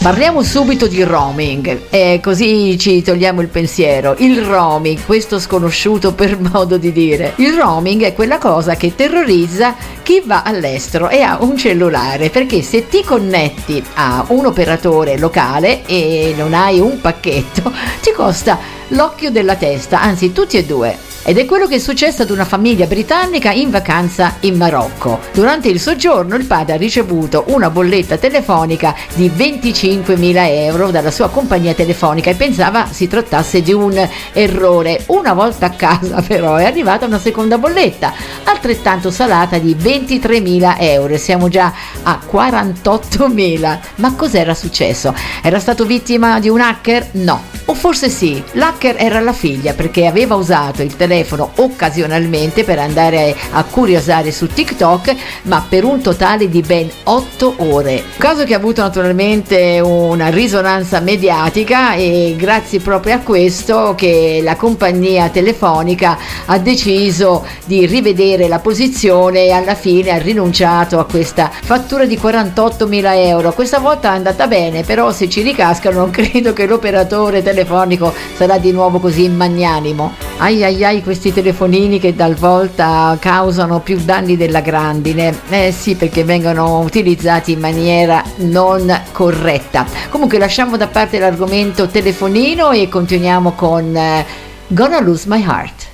Parliamo subito di roaming, così ci togliamo il pensiero. Il roaming, questo sconosciuto per modo di dire. Il roaming è quella cosa che terrorizza chi va all'estero e ha un cellulare, perché se ti connetti a un operatore locale e non hai un pacchetto, ti costa l'occhio della testa, anzi tutti e due. Ed è quello che è successo ad una famiglia britannica in vacanza in Marocco. Durante il soggiorno il padre ha ricevuto una bolletta telefonica di 25.000 euro dalla sua compagnia telefonica e pensava si trattasse di un errore. Una volta a casa però è arrivata una seconda bolletta, altrettanto salata, di 23.000 euro. Siamo già a 48.000. Ma cos'era successo? Era stato vittima di un hacker? No. O forse sì, l'hacker era la figlia, perché aveva usato il telefono occasionalmente per andare a curiosare su TikTok, ma per un totale di ben 8 ore. Un caso che ha avuto naturalmente una risonanza mediatica, e grazie proprio a questo che la compagnia telefonica ha deciso di rivedere la posizione e alla fine ha rinunciato a questa fattura di 48.000 euro. Questa volta è andata bene, però se ci ricascano non credo che l'operatore telefonico sarà di nuovo così magnanimo. Ai ai ai, questi telefonini che talvolta causano più danni della grandine. Sì, perché vengono utilizzati in maniera non corretta. Comunque lasciamo da parte l'argomento telefonino e continuiamo con Gonna Lose My Heart.